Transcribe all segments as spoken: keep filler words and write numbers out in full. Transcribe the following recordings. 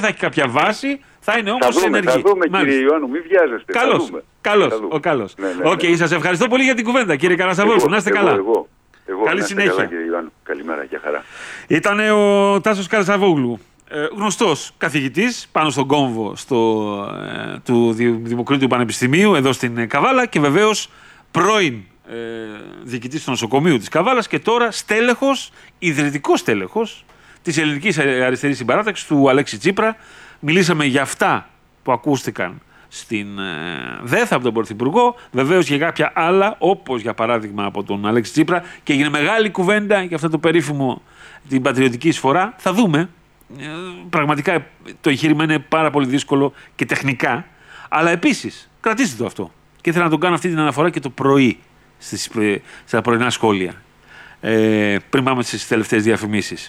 θα έχει κάποια βάση, θα είναι όμως θα ενεργή. Θα δούμε, μάλιστα, κύριε Ιωάννου, μην βιάζεστε. Καλώς, καλώς, ο καλός. Οκ, ναι, ναι, ναι. Σας ευχαριστώ πολύ για την κουβέντα, κύριε Καρασαβόγλου. Να είστε εγώ, καλά. Εγώ, εγώ, Καλή να συνέχεια. Καλά, κύριε Ιωάννου. Καλημέρα και χαρά. Ήταν ο Τάσος Καρασαβόγλου, ε, γνωστός καθηγητής πάνω στον κόμβο στο, ε, του Δημοκρίτου Πανεπιστημίου εδώ στην Καβάλα και βεβαίως πρώην ε, διοικητής του νοσοκομείου της Καβάλας και τώρα στέλεχος, ιδρυτικός στέλεχος της Ελληνικής Αριστερής Συμπαράταξης του Αλέξη Τσίπρα. Μιλήσαμε για αυτά που ακούστηκαν στην ε, ΔΕΘ από τον Πρωθυπουργό, βεβαίως για κάποια άλλα, όπως για παράδειγμα από τον Αλέξη Τσίπρα, και έγινε μεγάλη κουβέντα για αυτό το περίφημο την πατριωτική εισφορά. Θα δούμε. Ε, πραγματικά το εγχείρημα είναι πάρα πολύ δύσκολο και τεχνικά, αλλά επίσης κρατήστε το αυτό. Και ήθελα να τον κάνω αυτή την αναφορά και το πρωί στις, στα πρωινά σχόλια, ε, πριν πάμε στις τελευταίες διαφημίσεις.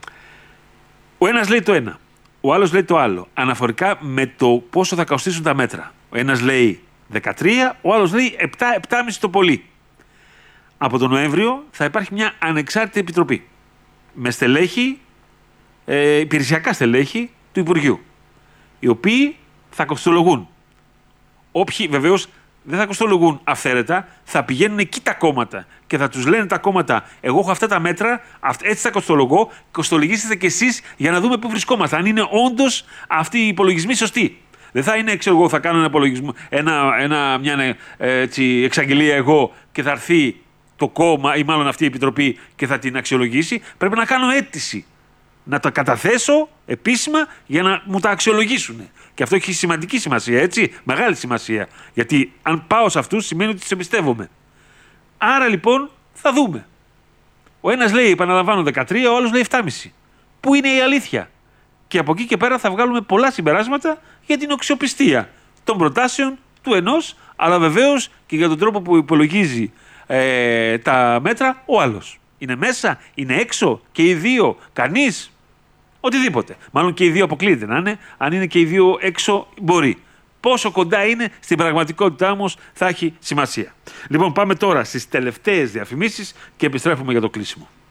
Ο ένας λέει το ένα, ο άλλος λέει το άλλο, αναφορικά με το πόσο θα κοστίσουν τα μέτρα. Ο ένας λέει δεκατρία, ο άλλος λέει επτά με επτά κόμμα πέντε το πολύ. Από τον Νοέμβριο θα υπάρχει μια ανεξάρτητη επιτροπή με στελέχη, ε, υπηρεσιακά στελέχη του Υπουργείου, οι οποίοι θα κοστολογούν. Όποιοι βεβαίως δεν θα κοστολογούν αυθαίρετα, θα πηγαίνουν εκεί τα κόμματα και θα τους λένε τα κόμματα: εγώ έχω αυτά τα μέτρα, έτσι θα κοστολογώ, κοστολογήσετε κι εσείς για να δούμε πού βρισκόμαστε. Αν είναι όντως αυτοί οι υπολογισμοί σωστοί. Δεν θα είναι, ξέρω εγώ, θα κάνω ένα υπολογισμό, ένα, ένα, μια έτσι, εξαγγελία εγώ και θα έρθει το κόμμα ή μάλλον αυτή η επιτροπή και θα την αξιολογήσει. Πρέπει να κάνω αίτηση. Να τα καταθέσω επίσημα για να μου τα αξιολογήσουν. Και αυτό έχει σημαντική σημασία, έτσι, μεγάλη σημασία. Γιατί αν πάω σε αυτούς σημαίνει ότι τους εμπιστεύομαι. Άρα λοιπόν θα δούμε. Ο ένας λέει, επαναλαμβάνω, δεκατρία, ο άλλος λέει επτά κόμμα πέντε. Πού είναι η αλήθεια? Και από εκεί και πέρα θα βγάλουμε πολλά συμπεράσματα για την αξιοπιστία των προτάσεων του ενός, αλλά βεβαίως και για τον τρόπο που υπολογίζει ε, τα μέτρα ο άλλος. Είναι μέσα, είναι έξω και οι δύο, κανείς. Οτιδήποτε. Μάλλον και οι δύο αποκλείεται να είναι. Αν είναι και οι δύο έξω, μπορεί. Πόσο κοντά είναι στην πραγματικότητα όμως θα έχει σημασία. Λοιπόν, πάμε τώρα στις τελευταίες διαφημίσεις και επιστρέφουμε για το κλείσιμο.